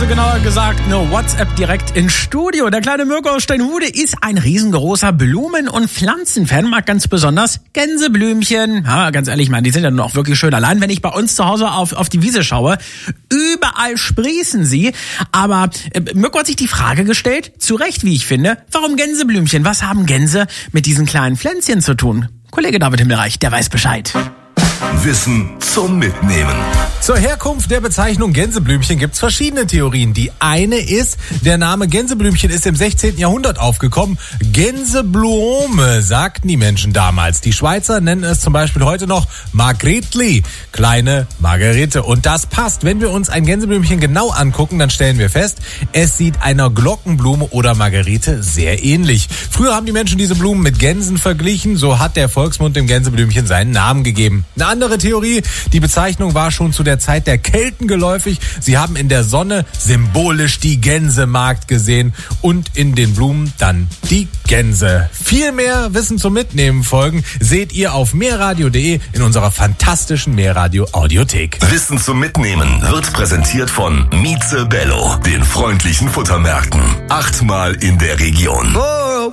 Also genauer gesagt eine WhatsApp direkt ins Studio. Der kleine Mirko aus Steinhude ist ein riesengroßer Blumen- und Pflanzenfan, mag ganz besonders Gänseblümchen. Ja, ganz ehrlich, die sind ja nun auch wirklich schön. Allein wenn ich bei uns zu Hause auf die Wiese schaue, überall sprießen sie. Aber Mirko hat sich die Frage gestellt, zu Recht, wie ich finde, warum Gänseblümchen? Was haben Gänse mit diesen kleinen Pflänzchen zu tun? Kollege David Himmelreich, der weiß Bescheid. Wissen zum Mitnehmen. Zur Herkunft der Bezeichnung Gänseblümchen gibt's verschiedene Theorien. Die eine ist, der Name Gänseblümchen ist im 16. Jahrhundert aufgekommen. Gänseblume sagten die Menschen damals. Die Schweizer nennen es zum Beispiel heute noch Margretli, kleine Margarete. Und das passt. Wenn wir uns ein Gänseblümchen genau angucken, dann stellen wir fest, es sieht einer Glockenblume oder Margarete sehr ähnlich. Früher haben die Menschen diese Blumen mit Gänsen verglichen. So hat der Volksmund dem Gänseblümchen seinen Namen gegeben. Eine andere Theorie, die Bezeichnung war schon zu der Zeit der Kelten geläufig. Sie haben in der Sonne symbolisch die Gänsemagd gesehen und in den Blumen dann die Gänse. Viel mehr Wissen zum Mitnehmen folgen seht ihr auf mehrradio.de in unserer fantastischen Mehrradio Audiothek. Wissen zum Mitnehmen wird präsentiert von Mieze Bello, den freundlichen Futtermärkten. 8-mal in der Region. Oh.